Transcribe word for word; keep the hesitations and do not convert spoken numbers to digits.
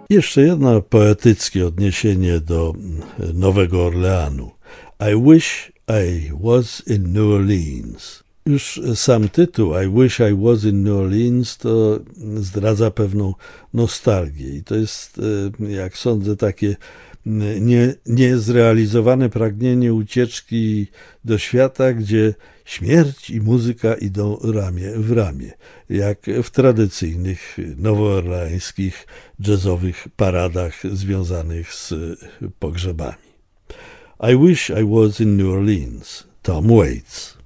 Jeszcze jedno poetyckie odniesienie do Nowego Orleanu. I wish I was in New Orleans. Już sam tytuł I wish I was in New Orleans to zdradza pewną nostalgię i to jest, jak sądzę, takie nie, niezrealizowane pragnienie ucieczki do świata, gdzie śmierć i muzyka idą ramię w ramię, jak w tradycyjnych nowoorleańskich jazzowych paradach związanych z pogrzebami. I wish I was in New Orleans. Tom Waits.